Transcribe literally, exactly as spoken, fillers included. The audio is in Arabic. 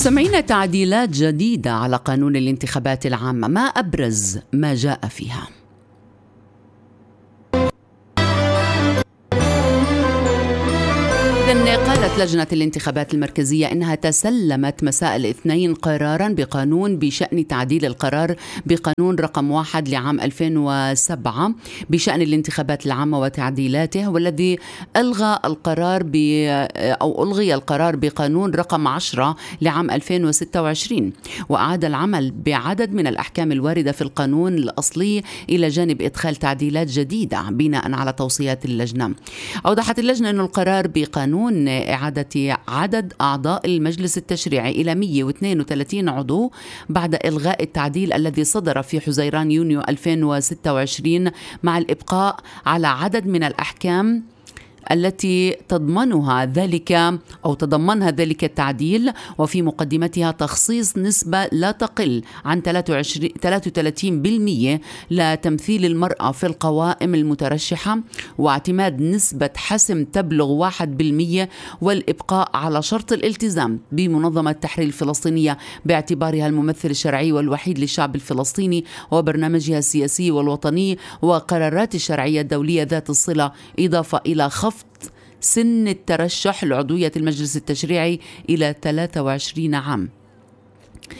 مستمعين، تعديلات جديدة على قانون الانتخابات العامة، ما أبرز ما جاء فيها؟ قالت لجنة الانتخابات المركزية إنها تسلمت مساء الاثنين قراراً بقانون بشأن تعديل القرار بقانون رقم واحد لعام ألفين وسبعة بشأن الانتخابات العامة وتعديلاته، والذي ألغى القرار ب أو ألغي القرار بقانون رقم عشرة لعام ألفين وستة وعشرين، وأعاد العمل بعدد من الأحكام الواردة في القانون الأصلي إلى جانب إدخال تعديلات جديدة بناء على توصيات اللجنة. أوضحت اللجنة أن القرار بقانون إعادة عدد أعضاء المجلس التشريعي إلى مئة واثنين وثلاثين عضو بعد إلغاء التعديل الذي صدر في حزيران يونيو ألفين وستة وعشرين، مع الإبقاء على عدد من الأحكام التي تضمنها ذلك أو تضمنها ذلك التعديل، وفي مقدمتها تخصيص نسبة لا تقل عن ثلاثة وثلاثين بالمئة لتمثيل المرأة في القوائم المترشحة، واعتماد نسبة حسم تبلغ واحد بالمئة، والإبقاء على شرط الالتزام بمنظمة التحرير الفلسطينية باعتبارها الممثل الشرعي والوحيد للشعب الفلسطيني وبرنامجها السياسي والوطني وقرارات الشرعية الدولية ذات الصلة، إضافة إلى خفض سن الترشح لعضوية المجلس التشريعي إلى ثلاثة وعشرين عام.